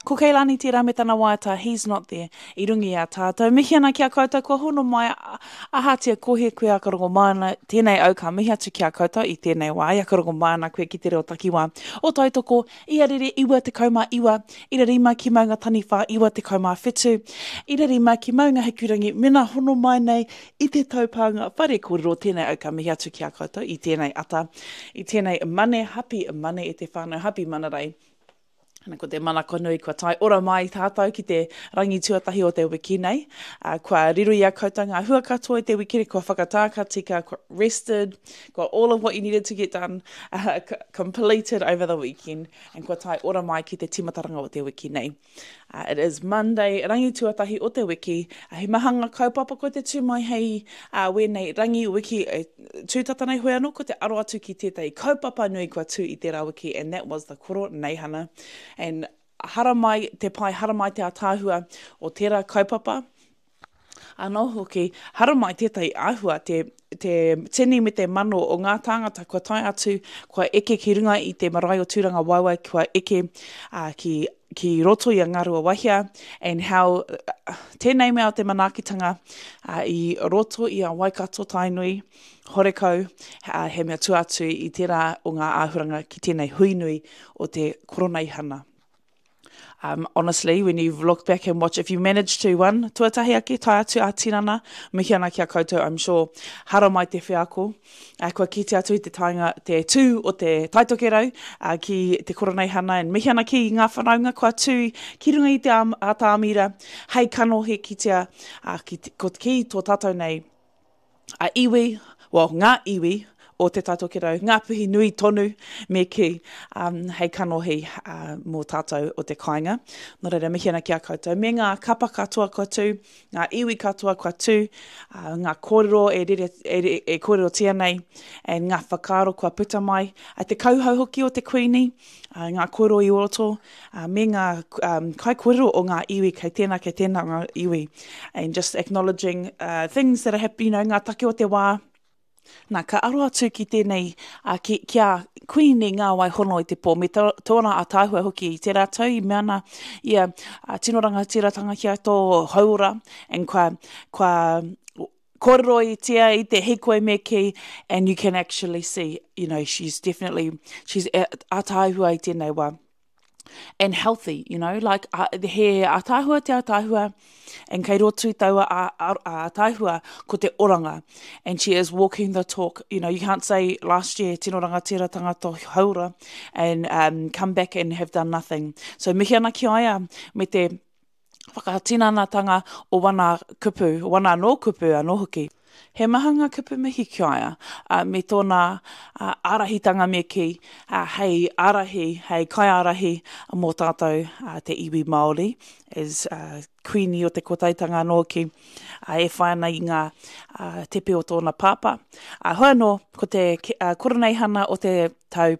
Ko Keilani tērā me tana waiata, he's not there. I rungi a tātou. Mihi ana ki a koutou, kua hono mai ahatia kohe koe a karongo mana, tēnei au ka mihi atu ki a koutou i tēnei wā, i a karongo mana koe ki te reo takiwā. O tautoko, i arere iwa te kaumā iwa, i rima ki maunga taniwha, iwa te kaumā whetu, i rima ki maunga hekurangi, mena hono mai nei i te taupanga whare kōrero tēnei au ka mihi atu ki a koutou i tēnei ata, i tēnei mane, hapi mane e te whānau, hapi mana rei. Ana ko te manako nui kua tai ora mai tātou ki te rangi tuatahi o te wiki nei. Kua riru i a koutou ngā hua katoa i te wiki, kua whakatāka tika, kua rested, got all of what you needed to get done, completed over the weekend, and kua tai ora mai ki te timataranga o te wiki nei. It is Monday, rangi tuatahi o te wiki. He mahanga kaupapa ko te tūmai hei wēnei rangi wiki tūtata nei hoi anō, ko te aro atu ki tētai kaupapa nui kua tū i tērā wiki, and that was the koro neihana. And haramai, te pai haramai te atāhua o tērā kaupapa. Anō hoki, haramai tētai āhua, te tini me te mano o ngā tāngata kua tai atu, kua eke ki runga i te marae o tūranga waiwai, kua eke ki roto i a ngarua wahia, and how tēnei mea o te manakitanga i roto i a Waikato tainui, horekau, he mea tu atu i tērā o ngā āhuranga ki tēnei huinui o te koroneihana. Honestly, when you've looked back and watched, if you managed to, tuatahi ake, tai atu a tirana, mihi ana ki a koutou, I'm sure, hara mai te whiako, kua kite atu i te tainga, te tū o te taitokerau, ki te koroneihana, and mihi ana ki ngā whanaunga, kua tū, ki runga i te ātāmira, hei kano he kitea, ko ki tō tātou nei, iwi, ngā iwi, o te taitokerau, ngā puhi nui tonu me ki, hei kanohi mō tātou o te kāinga. Nō reira, mihi ana ki a koutou. Me ngā kapa katoa kua tū, ngā iwi katoa kua tū, ngā kōrero e kōrero tia nei, e ngā whakaro kua puta mai, te kauhau hoki o te kuini, ngā kōrero i oroto, me ngā kai kōrero o ngā iwi, kei tēnā ngā iwi, and just acknowledging things that are happening, ngā take o te wā. Nā, ka aro atu ki tēnei, kia kuini ngā wai hono i te pō, me tōna a tāhua hoki i te rātou, i meana, ia, tinoranga tiratanga kia tō haura, and kua kōrero i tia i te hikoe me ki, and you can actually see, you know, she's a tāhua i tēnei wā. And healthy, you know, like he atāhua te atāhua, and kei rotu i taua atāhua ko te oranga, and she is walking the talk. You know, you can't say last year tino rangatira to haura and come back and have done nothing. So mihi ana ki aia me te whakatinanatanga o wana kupu, wana no kupu anō hoki. He mahanga kupu mihi ki aia, me tōna arahitanga me ki, hei arahi, hei kai arahi mō tātou te iwi Māori, as kuini o te kotaitanga anō ki, e whaina i ngā tepe o tōna pāpā. Hoa anō, ko te koroneihana o te tau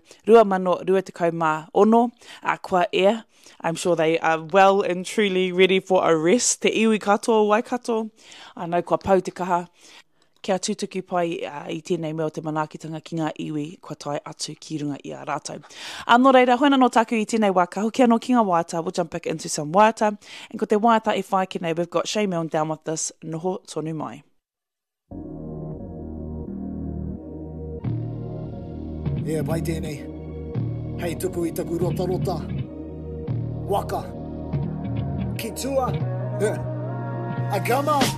2021, kua ea, I'm sure they are well and truly ready for a rest. Te iwi katoa, Waikato, anau kua pau te kaha. Kia tūtuki pai i tēnei mea o te manakitanga ki ngā iwi, kua tai atu ki runga i a rātou. Nō reira, hoina no taku i tēnei waka, hoki anō ki ngā waiata, we'll jump back into some waiata, and ko te waiata e whai ki nei, we've got Shay Milne down with this, noho tonu mai. Ea, pai tēnei. Hei tuku i taku rota. Waka. Ki tua. Agama.